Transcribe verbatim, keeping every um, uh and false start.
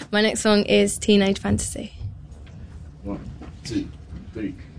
My next song is Teenage Fantasy. One, two, three.